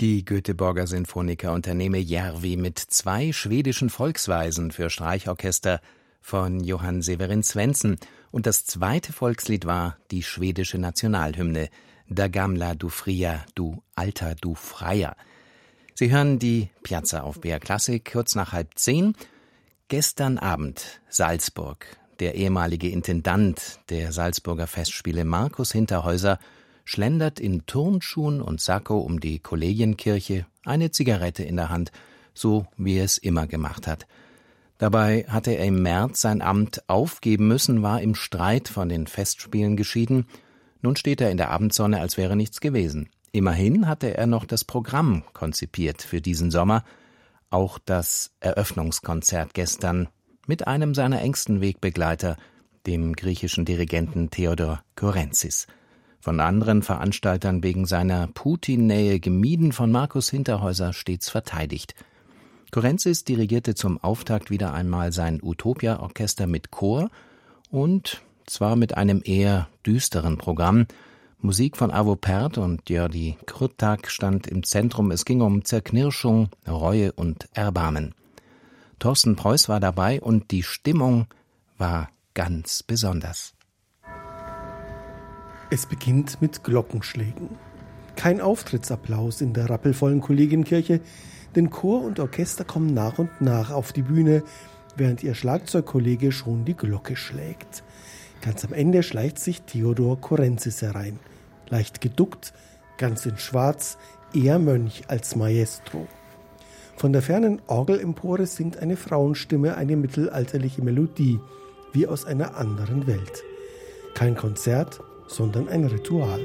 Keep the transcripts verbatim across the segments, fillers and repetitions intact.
Die Göteborger Sinfoniker Unternehme Järvi mit zwei schwedischen Volksweisen für Streichorchester von Johann Severin Svensson. Und das zweite Volkslied war die schwedische Nationalhymne Da gamla du fria, du alter, du freier. Sie hören die Piazza auf B R Klassik, kurz nach halb zehn. Gestern Abend Salzburg. Der ehemalige Intendant der Salzburger Festspiele, Markus Hinterhäuser, schlendert in Turnschuhen und Sakko um die Kollegienkirche, eine Zigarette in der Hand, so wie er es immer gemacht hat. Dabei hatte er im März sein Amt aufgeben müssen, war im Streit von den Festspielen geschieden. Nun steht er in der Abendsonne, als wäre nichts gewesen. Immerhin hatte er noch das Programm konzipiert für diesen Sommer. Auch das Eröffnungskonzert gestern mit einem seiner engsten Wegbegleiter, dem griechischen Dirigenten Theodor Kourentsis. Von anderen Veranstaltern wegen seiner Putin-Nähe gemieden, von Markus Hinterhäuser stets verteidigt. Kourentsis dirigierte zum Auftakt wieder einmal sein Utopia-Orchester mit Chor und zwar mit einem eher düsteren Programm. Musik von Arvo Pärt und György Kurtag stand im Zentrum. Es ging um Zerknirschung, Reue und Erbarmen. Thorsten Preuß war dabei und die Stimmung war ganz besonders. Es beginnt mit Glockenschlägen. Kein Auftrittsapplaus in der rappelvollen Kollegienkirche, denn Chor und Orchester kommen nach und nach auf die Bühne, während ihr Schlagzeugkollege schon die Glocke schlägt. Ganz am Ende schleicht sich Theodor Kourentsis herein. Leicht geduckt, ganz in Schwarz, eher Mönch als Maestro. Von der fernen Orgelempore singt eine Frauenstimme eine mittelalterliche Melodie, wie aus einer anderen Welt. Kein Konzert, sondern ein Ritual.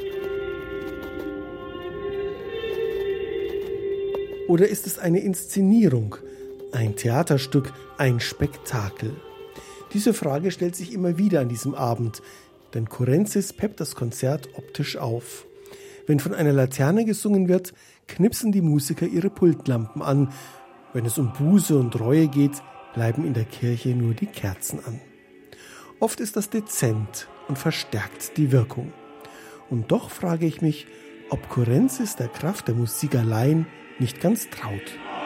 Oder ist es eine Inszenierung, ein Theaterstück, ein Spektakel? Diese Frage stellt sich immer wieder an diesem Abend, denn Kourentsis peppt das Konzert optisch auf. Wenn von einer Laterne gesungen wird, knipsen die Musiker ihre Pultlampen an. Wenn es um Buße und Reue geht, bleiben in der Kirche nur die Kerzen an. Oft ist das dezent und verstärkt die Wirkung. Und doch frage ich mich, ob Kourentsis der Kraft der Musik allein nicht ganz traut.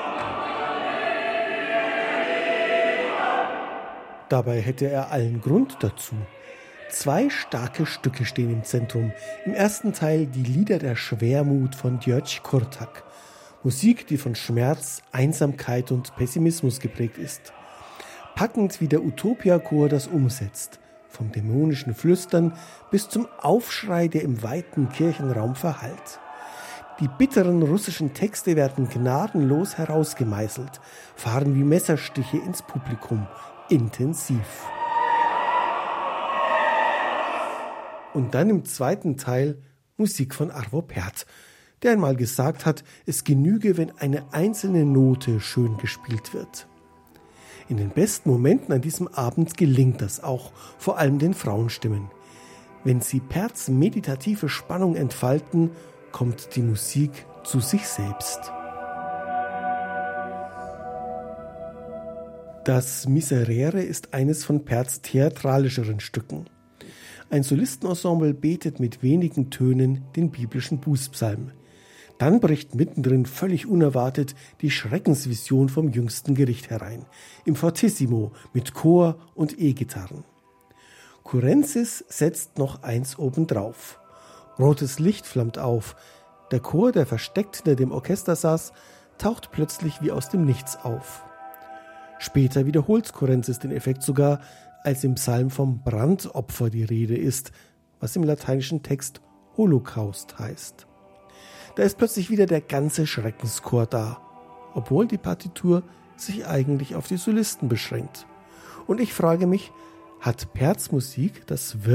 Dabei hätte er allen Grund dazu. Zwei starke Stücke stehen im Zentrum. Im ersten Teil die Lieder der Schwermut von György Kurtag. Musik, die von Schmerz, Einsamkeit und Pessimismus geprägt ist. Packend, wie der Utopia-Chor das umsetzt. Vom dämonischen Flüstern bis zum Aufschrei, der im weiten Kirchenraum verhallt. Die bitteren russischen Texte werden gnadenlos herausgemeißelt, fahren wie Messerstiche ins Publikum, intensiv. Und dann im zweiten Teil Musik von Arvo Pärt, der einmal gesagt hat, es genüge, wenn eine einzelne Note schön gespielt wird. In den besten Momenten an diesem Abend gelingt das auch, vor allem den Frauenstimmen. Wenn sie Pärts meditative Spannung entfalten, kommt die Musik zu sich selbst. Das Miserere ist eines von Pärts theatralischeren Stücken. Ein Solistenensemble betet mit wenigen Tönen den biblischen Bußpsalm. Dann bricht mittendrin völlig unerwartet die Schreckensvision vom jüngsten Gericht herein, im Fortissimo mit Chor und E-Gitarren. Kourentsis setzt noch eins obendrauf. Rotes Licht flammt auf. Der Chor, der versteckt hinter dem Orchester saß, taucht plötzlich wie aus dem Nichts auf. Später wiederholt Kourentsis den Effekt sogar, als im Psalm vom Brandopfer die Rede ist, was im lateinischen Text Holocaust heißt. Da ist plötzlich wieder der ganze Schreckenschor da, obwohl die Partitur sich eigentlich auf die Solisten beschränkt. Und ich frage mich, hat Pärts Musik das wirklich